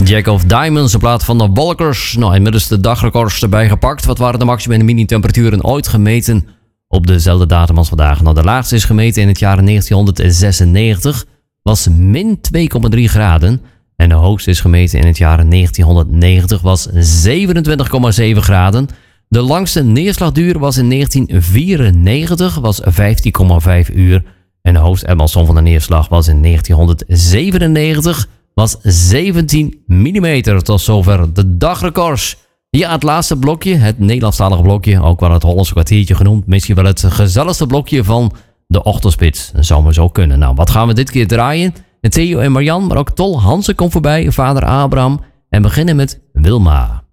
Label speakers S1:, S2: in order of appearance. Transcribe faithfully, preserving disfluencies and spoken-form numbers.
S1: Jack of Diamonds, in plaats van de Walkers. Nou, inmiddels de dagrecords erbij gepakt. Wat waren de maximum en de minitemperaturen ooit gemeten op dezelfde datum als vandaag? Nou, de laagste is gemeten in het jaar negentienhonderdzesennegentig. Was min twee komma drie graden. En de hoogste is gemeten in het jaar negentienhonderdnegentig. Was zevenentwintig komma zeven graden. De langste neerslagduur was in negentien vierennegentig. Was vijftien komma vijf uur. En de hoogste eenmaal van de neerslag was in negentienhonderdzevenennegentig. Was zeventien millimeter. Tot zover de dagrecords. Ja, het laatste blokje, het Nederlandstalige blokje, ook wel het Hollandse kwartiertje genoemd. Misschien wel het gezelligste blokje van de ochtendspits. Dat zou maar zo kunnen. Nou, wat gaan we dit keer draaien? Theo en Marjan, maar ook Tol Hansen komt voorbij, vader Abraham. En beginnen met Wilma.